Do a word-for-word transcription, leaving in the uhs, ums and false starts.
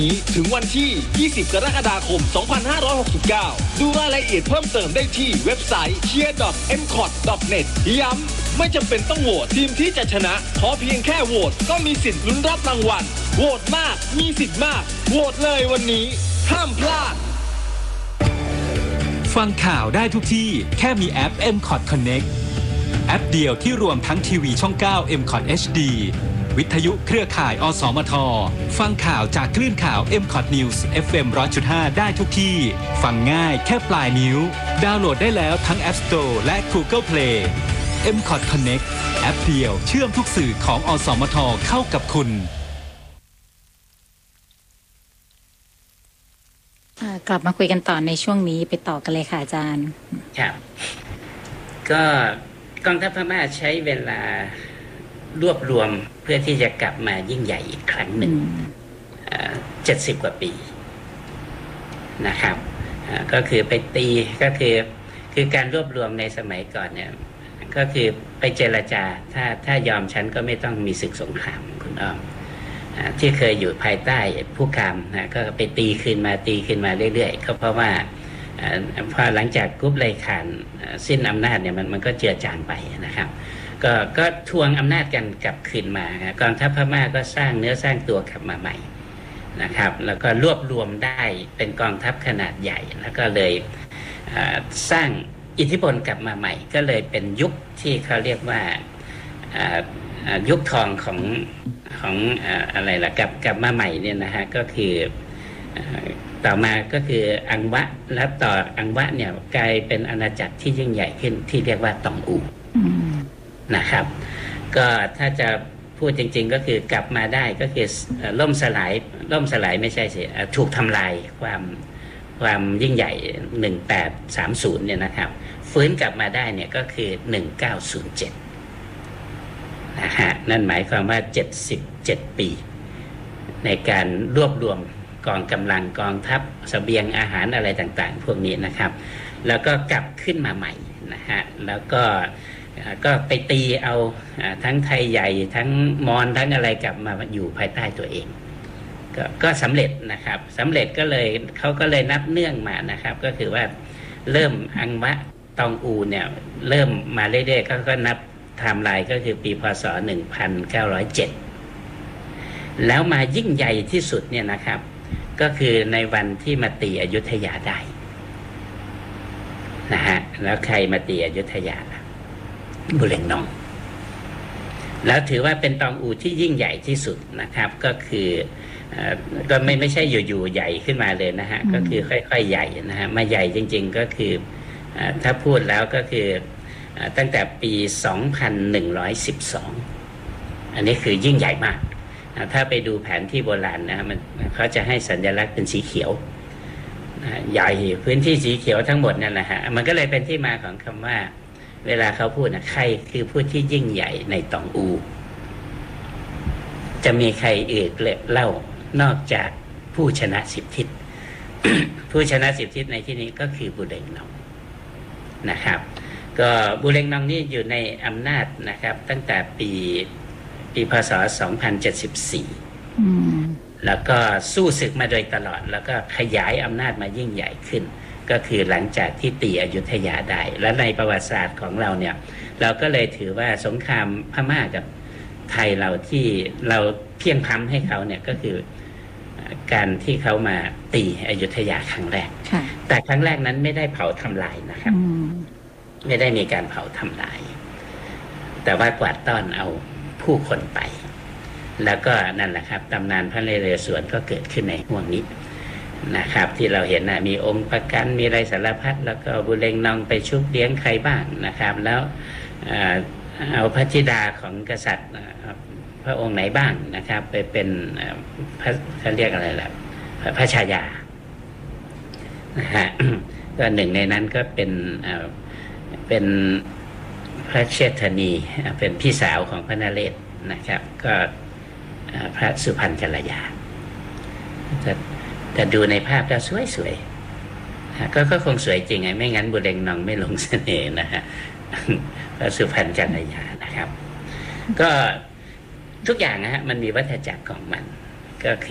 นี้ถึงวันที่ ยี่สิบ กรกฎาคม สองพันห้าร้อยหกสิบเก้า ดูรายละเอียดเพิ่มเติมได้ที่เว็บไซต์ เชียร์ ดอท เอ็ม คอท ดอท เน็ต ย้ำไม่จำเป็นต้องโหวตทีมที่จะชนะขอเพียงแค่โหวตก็มีสิทธิ์ลุ้นรับรางวัลโหวตมากมีสิทธิ์มากโหวตเลยวันนี้ห้ามพลาดฟังข่าวได้ทุกที่แค่มีแอป เอ็ม คอท Connect แอปเดียวที่รวมทั้งทีวีช่อง เก้า เอ็ม คอท เอช ดี วิทยุเครือข่าย อสมท ฟังข่าวจากคลื่นข่าว เอ็ม คอท News เอฟ เอ็ม หนึ่งร้อยจุดห้า ได้ทุกที่ฟังง่ายแค่ปลายนิ้วดาวน์โหลดได้แล้วทั้ง App Store และ Google Play เอ็ม คอท Connect แอปเดียวเชื่อมทุกสื่อของ อสมท เข้ากับคุณกลับมาคุยกันต่อในช่วงนี้ไปต่อกันเลยค่ะอาจารย์ครับก็กองทัพพม่าใช้เวลารวบรวมเพื่อที่จะกลับมายิ่งใหญ่อีกครั้งหนึ่งเจ็ดสิบกว่าปีนะครับก็คือไปตีก็คือคือการรวบรวมในสมัยก่อนเนี่ยก็คือไปเจรจาถ้าถ้ายอมฉันก็ไม่ต้องมีศึกสงครามคุณอ้อมที่เคยอยู่ภายใต้ผู้คามนะก็ไปตีขึ้นมาตีขึ้นมาเรื่อยๆก็เพราะว่าพอหลังจากกรุ๊ปไลข่านสิ้นอำนาจเนี่ยมันมันก็เจือจางไปนะครับก็ก็ทวงอำนาจกันกลับคืนมากองทัพพม่าก็สร้างเนื้อสร้างตัวกลับมาใหม่นะครับแล้วก็รวบรวมได้เป็นกองทัพขนาดใหญ่แล้วก็เลยสร้างอิทธิพลกลับมาใหม่ก็เลยเป็นยุคที่เขาเรียกว่ายุคทองของของอะไรล่ะกลับกลับมาใหม่เนี่ยนะฮะก็คือต่อมาก็คืออังวะแล้วต่ออังวะเนี่ยกลายเป็นอาณาจักรที่ยิ่งใหญ่ขึ้นที่เรียกว่าตองอูนะครับก็ถ้าจะพูดจริงๆก็คือกลับมาได้ก็คือล่มสลายล่มสลายไม่ใช่สิถูกทำลายความความยิ่งใหญ่หนึ่งแปดสามศูนย์เนี่ยนะครับฟื้นกลับมาได้เนี่ยก็คือหนึ่งเก้าศูนย์เจ็ดนะฮะนั่นหมายความว่าเจ็ดสิบเจ็ดปีในการรวบรวมกองกำลังกองทัพเสบียงอาหารอะไรต่างๆพวกนี้นะครับแล้วก็กลับขึ้นมาใหม่นะฮะแล้วก็ก็ไปตีเอาทั้งไทยใหญ่ทั้งมอญทั้งอะไรกลับมาอยู่ภายใต้ตัวเองก็ก็สำเร็จนะครับสำเร็จก็เลยเขาก็เลยนับเนื่องมานะครับก็คือว่าเริ่มอังวะตองอูเนี่ยเริ่มมาเรื่อยๆเขาก็นับไทม์ไลน์ก็คือปีพศหนึ่งพันเก้าร้อยเจ็ดแล้วมายิ่งใหญ่ที่สุดเนี่ยนะครับก็คือในวันที่มาตีอยุธยาได้นะฮะแล้วใครมาตีอยุธยาบุเรงนองแล้วถือว่าเป็นตองอูที่ยิ่งใหญ่ที่สุดนะครับก็คือก็ไม่ไม่ใช่อยู่ๆใหญ่ขึ้นมาเลยนะฮะก็คือค่อยๆใหญ่นะฮะมาใหญ่จริงๆก็คือถ้าพูดแล้วก็คือตั้งแต่ปีสองพันหนึ่งร้อยสิบสองอันนี้คือยิ่งใหญ่มากถ้าไปดูแผนที่โบราณนะมันเขาจะให้สัญลักษณ์เป็นสีเขียวใหญ่พื้นที่สีเขียวทั้งหมดนั่นแหละฮะมันก็เลยเป็นที่มาของคำว่าเวลาเขาพูดนะใครคือผู้ที่ยิ่งใหญ่ในตองอูจะมีใครอื่นเล่านอกจากผู้ชนะสิบทิศ ผู้ชนะสิบทิศในที่นี้ก็คือบุเรงนองนะครับก็บุเรงนองนี่อยู่ในอำนาจนะครับตั้งแต่ปีปีพศสองพันเจ็ดสิบสี่แล้วก็สู้ศึกมาโดยตลอดแล้วก็ขยายอำนาจมายิ่งใหญ่ขึ้นก็คือหลังจากที่ตีอยุธยาได้และในประวัติศาสตร์ของเราเนี่ยเราก็เลยถือว่าสงครามพม่ากับไทยเราที่เราเพียงพล้ำให้เขาเนี่ยก็คือการที่เขามาตีอยุธยาครั้งแรกแต่ครั้งแรกนั้นไม่ได้เผาทำลายนะครับไม่ได้มีการเผาทำลายแต่ว่ากวาดต้อนเอาผู้คนไปแล้วก็นั่นแหละครับตำนานพระนเรศวรก็เกิดขึ้นในห่วงนี้นะครับที่เราเห็นนะมีองค์ประกันมีอะไรสารพัดแล้วก็บุเรงนองไปชุบเลี้ยงใครบ้างนะครับแล้วเอาพระธิดาของกษัตริย์พระองค์ไหนบ้างนะครับไปเป็นพระเขาเรียกอะไรล่ะพระชายานะฮะก็หนึ่งในนั้นก็เป็นเป็นพระเชษฐนีเป็นพี่สาวของพระนเรศนะครับก็พระสุพรรณกัลยาแต่แต่ดูในภาพแล้วสวยๆก็ก็คงสวยจริงไงไม่งั้นบุเรงนองไม่ลงเสน่ห์นะฮะพระสุพรรณกัลยานะครับก็ทุกอย่างนะฮะมันมีวัฏจักรของมันก็คือ